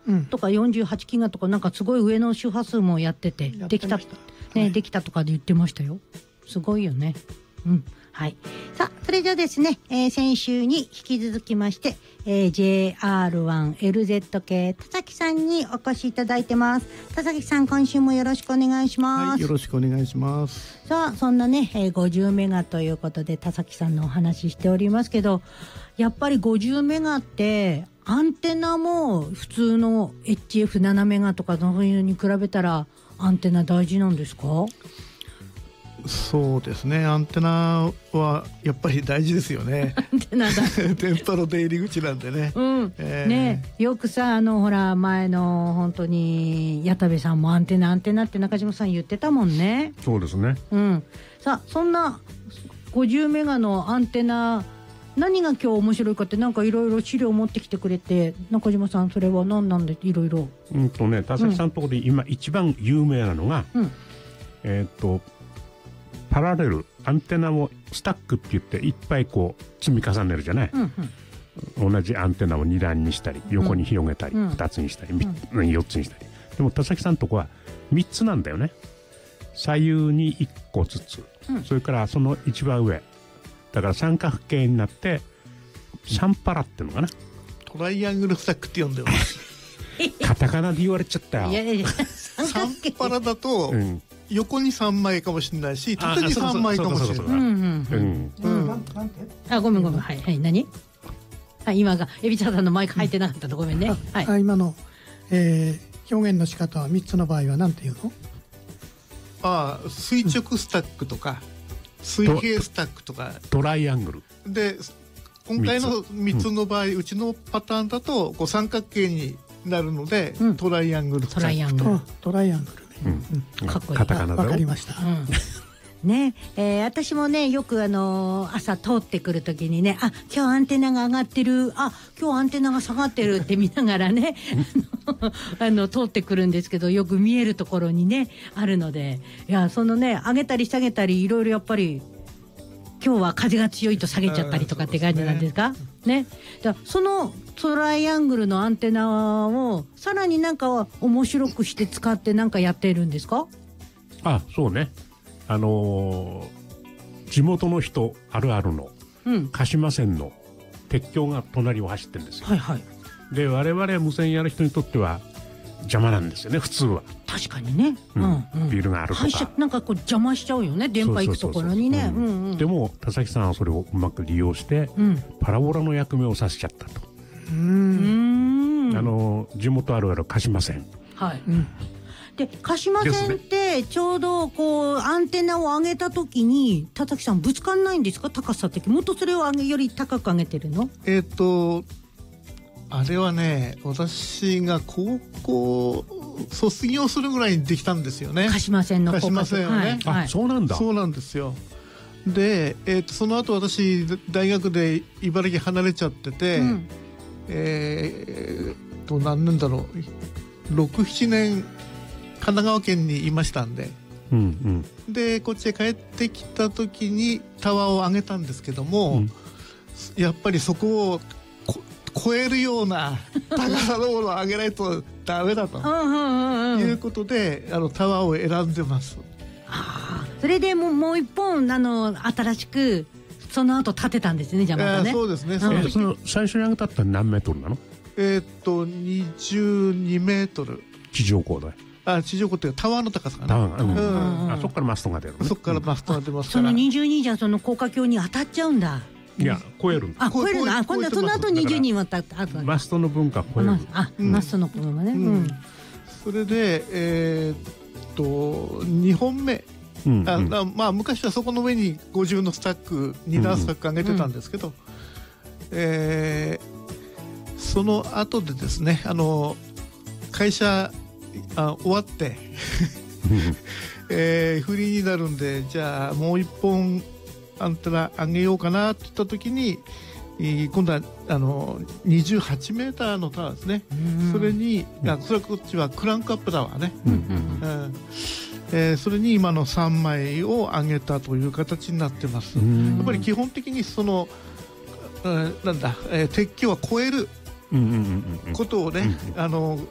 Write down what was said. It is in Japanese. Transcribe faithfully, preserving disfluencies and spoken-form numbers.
とかよんじゅうはちギガとかなんかすごい上の周波数もやっててできたね、できたとかで言ってましたよ。すごいよね。うん。はい。さあ、それじゃですね、えー、先週に引き続きまして、えー、ジェイアールワンエルゼット 系田崎さんにお越しいただいてます。田崎さん、今週もよろしくお願いします。 はい、よろしくお願いします。 さあ、そんなね、えー、ごじゅうメガということで田崎さんのお話ししておりますけど、やっぱりごじゅうメガってアンテナも普通の エイチエフなな メガとかそういうのに比べたらアンテナ大事なんですか？ そうですね、アンテナはやっぱり大事ですよね。 アンテナだ電波の出入り口なんでね、 うんえー、ねよくさ、あのほら前の本当に矢田部さんもアンテナアンテナって中島さん言ってたもんね。 そうですね、 うん、さあそんなごじゅうメガのアンテナ、何が今日面白いかってなんかいろいろ資料持ってきてくれて、中島さんそれは何なんでいろいろ。 うんとね、田崎さんのところで今一番有名なのが、うん、えっとパラレルアンテナをスタックって言っていっぱいこう積み重ねるじゃない、うんうん、同じアンテナをに段にしたり横に広げたり、うん、ふたつにしたり、うん、よっつにしたり。でも田崎さんのとこはみっつなんだよね。左右にいっこずつ、うん、それからその一番上だから三角形になってサンパラっていうのかな、 トライアングルスタックって呼んでますカタカナで言われちゃったよ。いやいやいやサンパラだと、うん横にさんまいかもしれないし、縦にさんまいかもしれない。 あ、ごめんごめん、はいはい、何？あ、今がエビチャーさんのマイク入ってなかったとごめんね。 はい。あ、今の、えー、表現の仕方はみっつの場合は何て言うの？ ああ、垂直スタックとか、水平スタックとか。 トライアングル。 で、今回のみっつの場合、うちのパターンだとこう三角形になるので、トライアングルスタック。トライアングル。 トライアングル。 うん、かっこいい。 カタカナだろ。 わかりました。うんねえー、私もねよくあのー、朝通ってくる時にね、あ今日アンテナが上がってる、あ今日アンテナが下がってるって見ながらねあの通ってくるんですけど、よく見えるところにねあるので、いやそのね上げたり下げたりいろいろやっぱり今日は風が強いと下げちゃったりとかって感じなんですかね。だそのトライアングルのアンテナをさらになんか面白くして使ってなんかやってるんですか？ あ、そうね、あのー、地元の人あるあるの、うん、鹿島線の鉄橋が隣を走ってるんですよ。はいはい。で我々無線やる人にとっては邪魔なんですよね普通は。 確かにね、 うんうん、ビルがあるとかなんかこう邪魔しちゃうよね、電波行くところにね。 でも田崎さんはそれをうまく利用して、うん、パラボラの役目をさせちゃったと。うーん、あの地元あるある鹿島線。はい、うん、 で鹿島線ってちょうどこうアンテナを上げた時に田崎さんぶつかんないんですか？高さ的もっとそれを上げより高く上げてるの？ えっとあれはね、私が高校卒業するぐらいにできたんですよね。 鹿島線の鹿島線はね、 はい、あ、そうなんだ。 そうなんですよ。で、えー、とその後私大学で茨城離れちゃってて、うん、えー、と何年だろうろく、ななねん神奈川県にいましたんで、うんうん、でこっちへ帰ってきた時にタワーを上げたんですけども、うん、やっぱりそこを超えるような高さのものを上げないとダメだということで、あのタワーを選んでます。 あ、それでもう、もう一本あの新しくその後建てたんですね、じゃあまたね。 えー、そうですね。 そのその最初に上げたって何メートルなの？ えー、っとにじゅうにメートル。 地上高台。 あ、地上高っていうタワーの高さかな。うんうん、あそこからマストが出る、ね、 そこからマストが出ますから。 そのにじゅうにじゃその高架橋に当たっちゃうんだ。 いや超える。 あ、超えるの。あ、今度その後にじゅうにまたマストの分か超える。 あ、マストの分はね。うん。 それでえっとにほんめ。あ、まあ昔はそこの上にごじゅうのスタックに段スタック上げてたんですけど、えその後でですね、あの会社あ終わってえフリーになるんで、じゃあもう一本アンテナ上げようかなって言った時に、今度はあのにじゅうはちメーターのタワーですね。それに、あ、それこっちはクランクアップタワーね。うんうんえー、それに今のさんまいを上げたという形になってます。やっぱり基本的にその、えー、なんだ、えー、鉄橋は超えることをね、あの